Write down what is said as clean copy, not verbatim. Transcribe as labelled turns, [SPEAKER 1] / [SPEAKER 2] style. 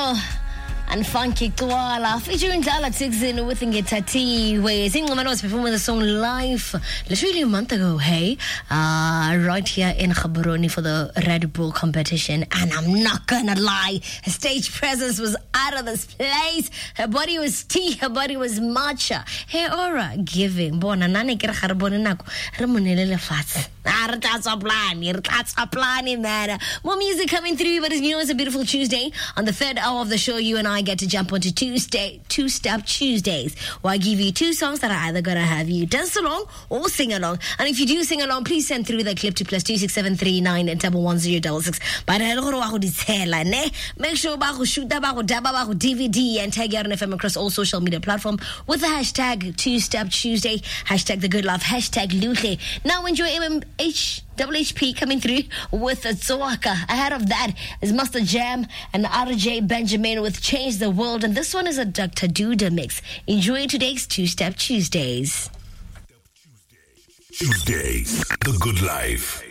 [SPEAKER 1] and Funky Koala featuring Dala Tixin with Ngitati Ways. Ingman was performing the song live literally a month ago, hey? Right here in Gaborone for the Red Bull competition. And I'm not gonna lie, her stage presence was out of this place. Her body was tea, her body was matcha. Her aura giving. Bona nane kira Gaborone nako. Remonelele fats. Man. More music coming through, but as you know, it's a beautiful Tuesday. On the third hour of the show, you and I get to jump onto Two-Step Tuesdays, where I give you two songs that are either going to have you dance along or sing along. And if you do sing along, please send through the clip to +26739 and 11066. But make sure you shoot that DVD and tag Yaran FM across all social media platforms with the hashtag Two-Step Tuesday, hashtag The Good Love, hashtag Luche. Now enjoy HWHP coming through with Zoaka. Ahead of that is Master Jam and RJ Benjamin with Change the World. And this one is a Dr. Duda mix. Enjoy today's Two-Step Tuesdays.
[SPEAKER 2] Tuesdays, The Good Life.